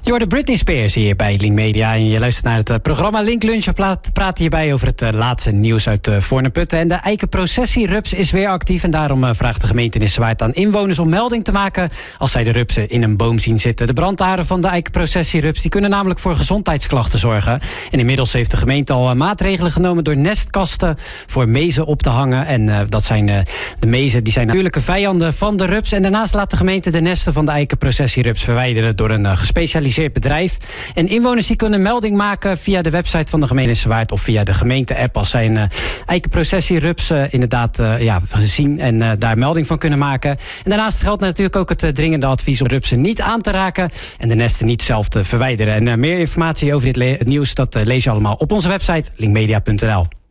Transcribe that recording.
Je hoort Britney Spears hier bij Link Media en je luistert naar het programma Link Lunch. We praten hierbij over het laatste nieuws uit Voorne-Putten. En de eikenprocessierups is weer actief en daarom vraagt de gemeente Nissewaard aan inwoners om melding te maken als zij de rupsen in een boom zien zitten. De brandharen van de eikenprocessierups die kunnen namelijk voor gezondheidsklachten zorgen. En inmiddels heeft de gemeente al maatregelen genomen door nestkasten voor mezen op te hangen. En dat zijn de mezen, die zijn natuurlijke vijanden van de rups. En daarnaast laat de gemeente de nesten van de eikenprocessierups verwijderen door een gespecialiseerd bedrijf. En inwoners die kunnen melding maken via de website van de gemeente Nissewaard of via de gemeente-app als zij een eikenprocessierups inderdaad zien en daar melding van kunnen maken. En daarnaast geldt natuurlijk ook het dringende advies om rupsen niet aan te raken en de nesten niet zelf te verwijderen. En meer informatie over dit nieuws, dat lees je allemaal op onze website linkmedia.nl.